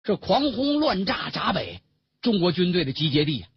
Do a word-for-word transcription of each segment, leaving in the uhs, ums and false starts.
这狂轰乱炸闸北，中国军队的集结地啊。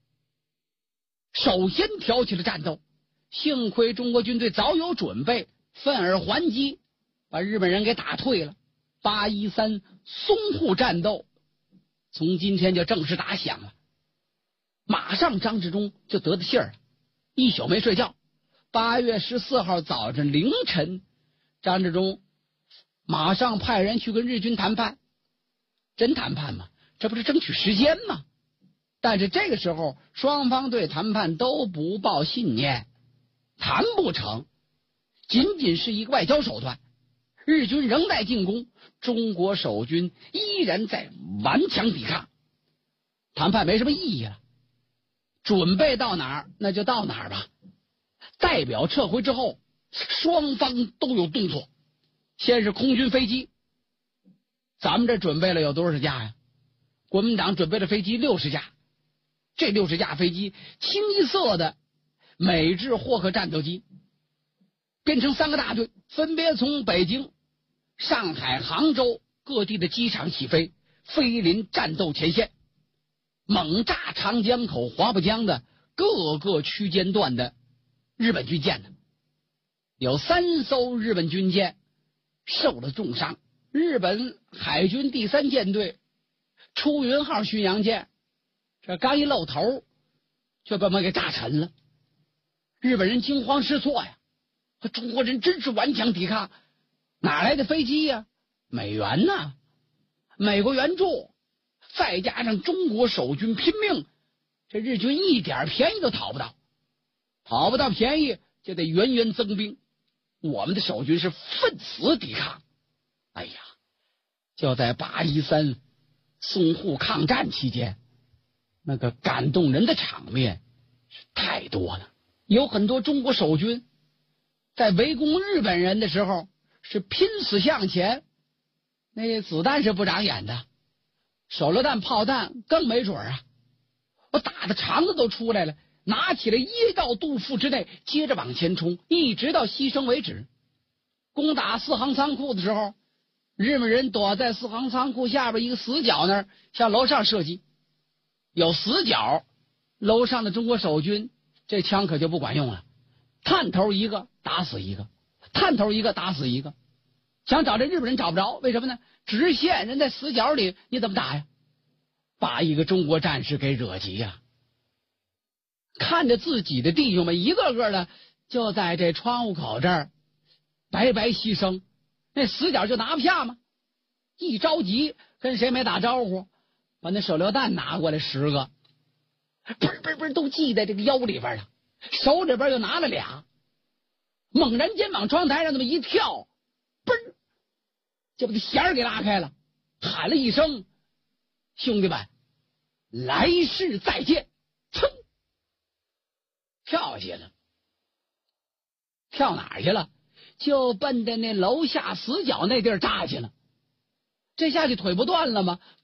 首先挑起了战斗，幸亏中国军队早有准备，奋而还击，把日本人给打退了。八一三淞沪战斗从今天就正式打响了。马上张治中就得的信儿了，一宿没睡觉。八月十四号早晨凌晨，张治中马上派人去跟日军谈判。真谈判吗？这不是争取时间吗？但是这个时候双方对谈判都不抱信念，谈不成，仅仅是一个外交手段。日军仍在进攻，中国守军依然在顽强抵抗，谈判没什么意义了。准备到哪儿那就到哪儿吧。代表撤回之后，双方都有动作。先是空军飞机，咱们这准备了有多少架呀？国民党准备了飞机六十架，这六十架飞机清一色的美制霍克战斗机，编成三个大队，分别从北京、上海、杭州各地的机场起飞，飞临战斗前线，猛炸长江口、黄浦江的各个区间段的日本军舰的。有三艘日本军舰受了重伤，日本海军第三舰队出云号巡洋舰这刚一露头就把我们给炸沉了。日本人惊慌失措呀，中国人真是顽强抵抗，哪来的飞机呀？美元呐，美国援助，再加上中国守军拼命，这日军一点便宜都讨不到，讨不到便宜就得源源增兵。我们的守军是奋死抵抗。哎呀，就在八一三淞沪抗战期间，那个感动人的场面是太多了。有很多中国守军在围攻日本人的时候是拼死向前，那子弹是不长眼的，手榴弹炮弹更没准啊，我打的肠子都出来了，拿起来一到杜甫之内，接着往前冲，一直到牺牲为止。攻打四行仓库的时候，日本人躲在四行仓库下边一个死角那儿向楼上射击，有死角，楼上的中国守军这枪可就不管用了，探头一个打死一个，探头一个打死一个，想找这日本人找不着，为什么呢？直线人在死角里，你怎么打呀？把一个中国战士给惹急呀、啊！看着自己的弟兄们一个个的就在这窗户口这儿白白牺牲，那死角就拿不下吗？一着急跟谁没打招呼，把那手榴弹拿过来十个，嘣嘣嘣都系在这个腰里边了，手里边又拿了俩，猛然间往窗台上那么一跳，嘣就把这弦儿给拉开了，喊了一声：“兄弟们，来世再见！”噌，跳下去了。跳哪儿去了？就奔着那楼下死角那地儿扎去了。这下去腿不断了吗？